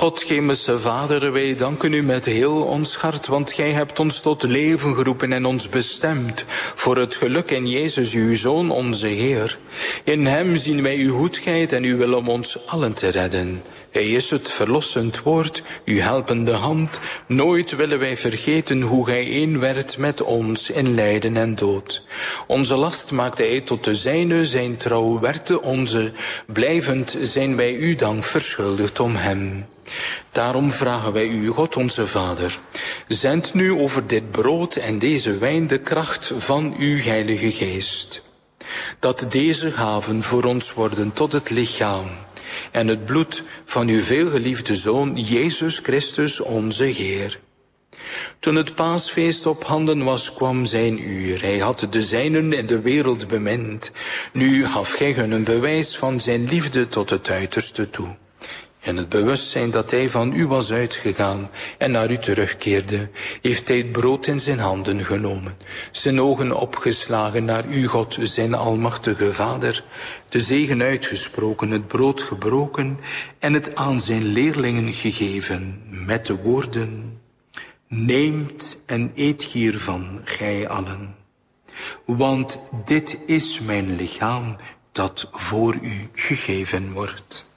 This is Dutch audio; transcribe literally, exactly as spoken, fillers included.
God, hemelse Vader, wij danken u met heel ons hart, want gij hebt ons tot leven geroepen en ons bestemd voor het geluk in Jezus, uw Zoon, onze Heer. In hem zien wij uw goedheid en uw wil om ons allen te redden. Hij is het verlossend woord, uw helpende hand. Nooit willen wij vergeten hoe gij één werd met ons in lijden en dood. Onze last maakte hij tot de zijne, zijn trouw werd de onze. Blijvend zijn wij u dank verschuldigd om hem. Daarom vragen wij u, God onze Vader, zend nu over dit brood en deze wijn de kracht van uw Heilige Geest. Dat deze gaven voor ons worden tot het lichaam en het bloed van uw veelgeliefde Zoon, Jezus Christus, onze Heer. Toen het paasfeest op handen was, kwam zijn uur. Hij had de zijnen in de wereld bemind. Nu gaf gij hun een bewijs van zijn liefde tot het uiterste toe. In het bewustzijn dat hij van u was uitgegaan en naar u terugkeerde, heeft hij het brood in zijn handen genomen, zijn ogen opgeslagen naar u, God, zijn almachtige Vader, de zegen uitgesproken, het brood gebroken en het aan zijn leerlingen gegeven met de woorden: neemt en eet hiervan, gij allen, want dit is mijn lichaam dat voor u gegeven wordt.